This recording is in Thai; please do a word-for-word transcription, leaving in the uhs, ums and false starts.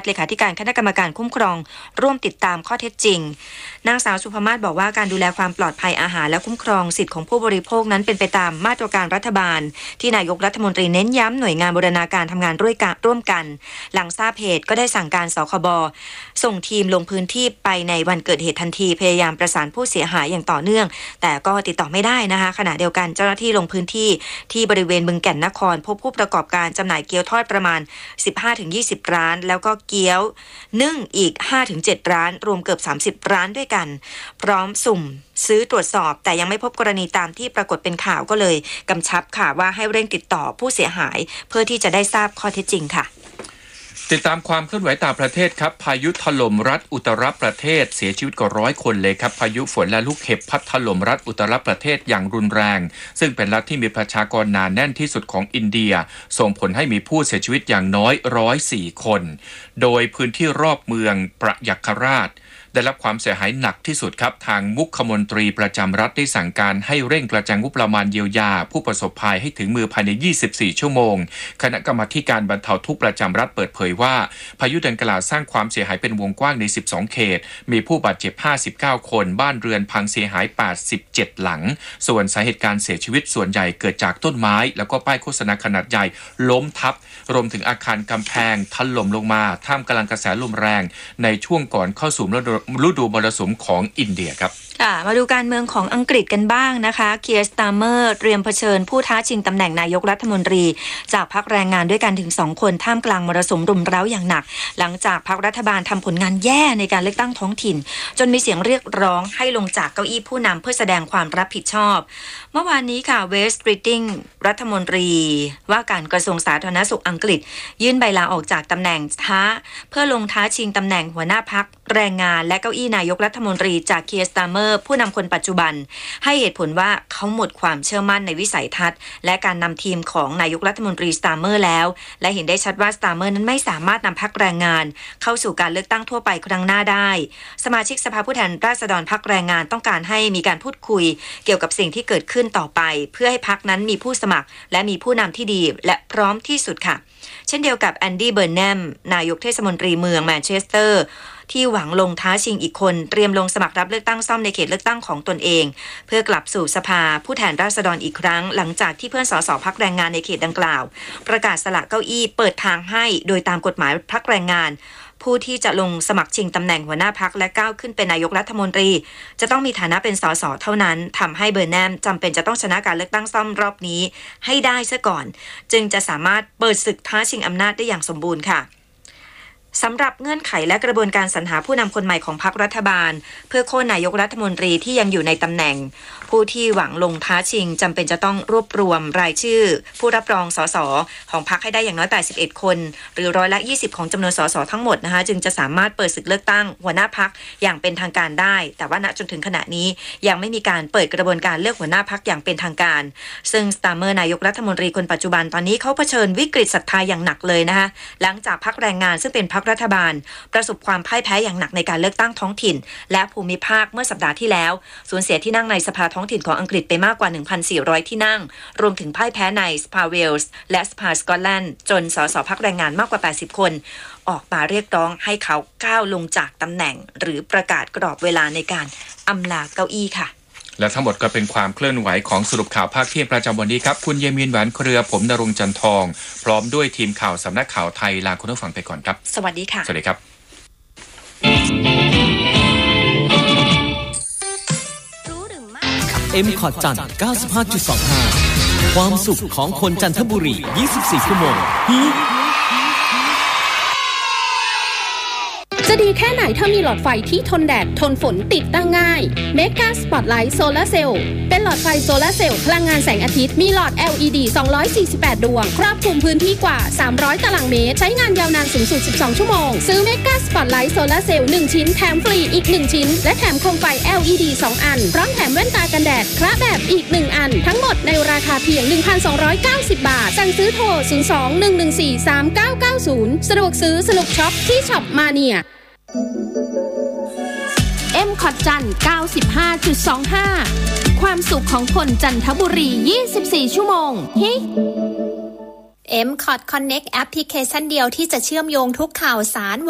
น์เลขาธิการคณะกรรมการคุ้มครองร่วมติดตามข้อเท็จจริงนางสาวสุภมาศบอกว่าการดูแลความปลอดภัยอาหารและคุ้มครองสิทธิของผู้บริโภคนั้นเป็นไปตามมาตรการรัฐบาลที่นายกรัฐมนตรีเน้นย้ำหน่วยงานบูรณาการทำงานร่วมกันร่วมกันหลังทราบเหตุก็ได้สั่งการสคบส่งทีมลงพื้นที่ไปในวันเกิดเหตุทันทีพยายามประสานผู้เสียหายอย่างต่อเนื่องแต่ก็ติดต่อไม่ได้นะคะขณะเดียวกันเจ้าหน้าที่ลงพื้นที่ที่บริเวณบึงแก่นนครพบผู้ประกอบการจำหน่ายเกี๊ยวทอดประมาณ สิบห้าถึงยี่สิบ ร้านแล้วก็เกี๊ยวนึ่งอีก ห้าถึงเจ็ด ร้านรวมเกือบสามสิบร้านด้วยกันพร้อมสุ่มซื้อตรวจสอบแต่ยังไม่พบกรณีตามที่ปรากฏเป็นข่าวก็เลยกำชับค่ะว่าให้เร่งติดต่อผู้เสียหายเพื่อที่จะได้ทราบข้อเท็จจริงค่ะติดตามความเคลื่อนไหวต่างประเทศครับพายุถล่มรัฐอุตตรประเทศเสียชีวิตกว่าร้อยคนเลยครับพายุฝนและลูกเห็บพัดถล่มรัฐอุตตรประเทศอย่างรุนแรงซึ่งเป็นรัฐที่มีประชากรหนาแน่นที่สุดของอินเดียส่งผลให้มีผู้เสียชีวิตอย่างน้อยหนึ่งร้อยสี่คนโดยพื้นที่รอบเมืองประยัคฆราชได้รับความเสียหายหนักที่สุดครับทางมุขมนตรีประจำรัฐได้สั่งการให้เร่งกระจายงบประมาณเยียวยาผู้ประสบภัยให้ถึงมือภายในยี่สิบสี่ชั่วโมงคณะกรรมาการบรรเทาทุกข์ประจำรัฐเปิดเผยว่าพายุดังกล่าวสร้างความเสียหายเป็นวงกว้างในสิบสองเขตมีผู้บาดเจ็บห้าสิบเก้าคนบ้านเรือนพังเสียหายแปดสิบเจ็ดหลังส่วนสาเหตุการเสียชีวิตส่วนใหญ่เกิดจากต้นไม้แล้วก็ป้ายโฆษณาขนาดใหญ่ล้มทับรวมถึงอาคารกำแพงถล่มลงมาท่ามกลางกระแสลมแรงในช่วงก่อนเข้าสู่ฤดูมรสุมของอินเดียครับค่ะมาดูการเมืองของอังกฤษกันบ้างนะคะเคียร์ สตาร์เมอร์เตรียมเผชิญผู้ท้าชิงตำแหน่งนายกรัฐมนตรีจากพรรคแรงงานด้วยกันถึงสองคนท่ามกลางมรสุมรุมเร้าอย่างหนักหลังจากพรรครัฐบาลทำผลงานแย่ในการเลือกตั้งท้องถิ่นจนมีเสียงเรียกร้องให้ลงจากเก้าอี้ผู้นำเพื่อแสดงความรับผิดชอบเมื่อวานนี้ค่ะเวสต์บริติงรัฐมนตรีว่าการกระทรวงสาธารณสุขอังกฤษยื่นใบลาออกจากตำแหน่งท้าเพื่อลงท้าชิงตำแหน่งหัวหน้าพรรคแรงงานและเก้าอี้นายกรัฐมนตรีจากเคียร์ สตาร์เมอร์ผู้นำคนปัจจุบันให้เหตุผลว่าเขาหมดความเชื่อมั่นในวิสัยทัศน์และการนำทีมของนายกรัฐมนตรีสตาร์เมอร์แล้วและเห็นได้ชัดว่าสตาร์เมอร์นั้นไม่สามารถนำพรรคแรงงานเข้าสู่การเลือกตั้งทั่วไปครั้งหน้าได้สมาชิกสภาผู้แทนราษฎรพรรคแรงงานต้องการให้มีการพูดคุยเกี่ยวกับสิ่งที่เกิดขึ้นต่อไปเพื่อให้พรรคนั้นมีผู้สมัครและมีผู้นำที่ดีและพร้อมที่สุดค่ะเช่นเดียวกับแอนดี้เบิร์นแนมนายกเทศมนตรีเมืองแมนเชสเตอร์ที่หวังลงท้าชิงอีกคนเตรียมลงสมัครรับเลือกตั้งซ่อมในเขตเลือกตั้งของตนเองเพื่อกลับสู่สภาผู้แทนราษฎรอีกครั้งหลังจากที่เพื่อนสสพรรคแรงงานในเขตดังกล่าวประกาศสละเก้าอี้เปิดทางให้โดยตามกฎหมายพรรคแรงงานผู้ที่จะลงสมัครชิงตำแหน่งหัวหน้าพรรคและก้าวขึ้นเป็นนายกรัฐมนตรีจะต้องมีฐานะเป็นสสเท่านั้นทำให้เบอร์แนมจำเป็นจะต้องชนะการเลือกตั้งซ่อมรอบนี้ให้ได้ซะก่อนจึงจะสามารถเปิดศึกท้าชิงอำนาจได้อย่างสมบูรณ์ค่ะสำหรับเงื่อนไขและกระบวนการสรรหาผู้นำคนใหม่ของพรรครัฐบาลเพื่อโค่นนายกรัฐมนตรีที่ยังอยู่ในตำแหน่งผู้ที่หวังลงท้าชิงจำเป็นจะต้องรวบรวมรายชื่อผู้รับรองสสของพรรคให้ได้อย่างน้อยแปดสิบเอ็ดคนหรือร้อยละยี่สิบของจำนวนสสทั้งหมดนะคะจึงจะสามารถเปิดศึกเลือกตั้งหัวหน้าพรรคอย่างเป็นทางการได้แต่ว่าณจนถึงขณะนี้ยังไม่มีการเปิดกระบวนการเลือกหัวหน้าพรรคอย่างเป็นทางการซึ่งสตาร์เมอร์นายกรัฐมนตรีคนปัจจุบันตอนนี้เขาเผชิญวิกฤตศรัทธาอย่างหนักเลยนะคะหลังจากพรรคแรงงานซึ่งเป็นพรรครัฐบาลประสบความพ่ายแพ้อย่างหนักในการเลือกตั้งท้องถิ่นและภูมิภาคเมื่อสัปดาห์ที่แล้วสูญเสียที่นั่งในสภาท้องถิ่นของอังกฤษไปมากกว่า หนึ่งพันสี่ร้อย ที่นั่งรวมถึงพ่ายแพ้ในสภาเวลส์และสภาสกอตแลนด์จนสสพรรคแรงงานมากกว่าแปดสิบคนออกมาเรียกร้องให้เขาก้าวลงจากตำแหน่งหรือประกาศกรอบเวลาในการอำลาเก้าอี้ค่ะและทั้งหมดก็เป็นความเคลื่อนไหวของสรุปข่าวภาคเที่ยงประจำวันนี้ครับคุณเยมินหวานเครือผมณรงค์จันทองพร้อมด้วยทีมข่าวสำนักข่าวไทยลาคุณผู้ฟังไปก่อนครับสวัสดีค่ะสวัสดีครับเอ็ม คอร์ด จันทร์ เก้าสิบห้าจุดสองห้า ความสุขของคนจันทบุรียี่สิบสี่ชั่วโมงจะดีแค่ไหนถ้ามีหลอดไฟที่ทนแดดทนฝนติดตั้งง่าย Mega Spotlight Solar Cell เป็นหลอดไฟโซลาร์เซลล์พลังงานแสงอาทิตย์มีหลอด แอล อี ดี สองร้อยสี่สิบแปด ดวงครอบคลุมพื้นที่กว่าสามร้อยตารางเมตรใช้งานยาวนานสูงสุดสิบสองชั่วโมงซื้อ Mega Spotlight Solar Cell หนึ่งชิ้นแถมฟรีอีกหนึ่งชิ้นและแถมโคมไฟ แอล อี ดี สองอันพร้อมแถมแว่นตากันแดดคระแบบอีกหนึ่งอันทั้งหมดในราคาเพียง หนึ่งพันสองร้อยเก้าสิบ บาทสั่งซื้อโทรศูนย์ สอง หนึ่ง หนึ่ง สี่ สาม เก้า เก้า ศูนย์สะดวกซื้อสนุกช็อปที่ช็อปมาเนียเอ็ม คอร์ด จันทร์ เก้าสิบห้าจุดสองห้า ความสุขของคนจันทบุรียี่สิบสี่ชั่วโมงฮิเอ็ม คอร์ด Connect แอปพลิเคชันเดียวที่จะเชื่อมโยงทุกข่าวสาร